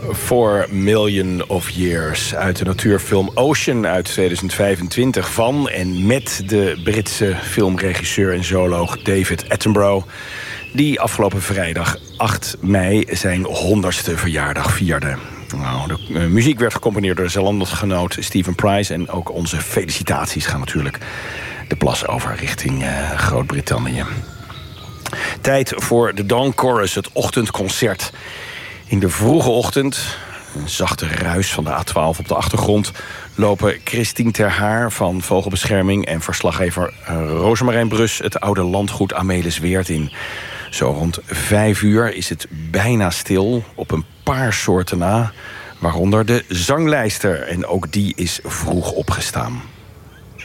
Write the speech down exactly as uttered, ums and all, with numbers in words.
Four Million of Years uit de natuurfilm Ocean uit tweeduizend vijfentwintig... van en met de Britse filmregisseur en zooloog David Attenborough... die afgelopen vrijdag acht mei zijn honderdste verjaardag vierde. Nou, de uh, muziek werd gecomponeerd door zijn landgenoot Stephen Price... en ook onze felicitaties gaan natuurlijk de plas over richting uh, Groot-Brittannië. Tijd voor de Dawn Chorus, het ochtendconcert. In de vroege ochtend, een zachte ruis van de A twaalf op de achtergrond... lopen Christine Ter Haar van Vogelbescherming... en verslaggever Rosemarijn Brus het oude landgoed Amelisweerd in. Zo rond vijf uur is het bijna stil, op een paar soorten na... waaronder de zanglijster, en ook die is vroeg opgestaan.